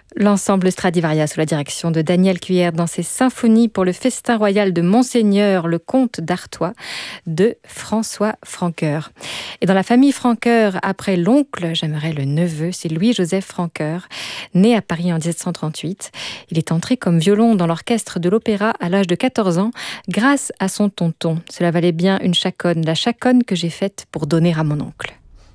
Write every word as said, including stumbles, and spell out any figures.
L'ensemble Stradivarius sous la direction de Daniel Cuillère dans ses symphonies pour le festin royal de Monseigneur, le comte d'Artois de François Francoeur. Et dans la famille Francoeur, après l'oncle, j'aimerais le neveu, c'est Louis-Joseph Francoeur, né à Paris en dix-sept cent trente-huit. Il est entré comme violon dans l'orchestre de l'opéra à l'âge de quatorze ans grâce à son tonton. Cela valait bien une chaconne, la chaconne que j'ai faite pour donner à mon oncle.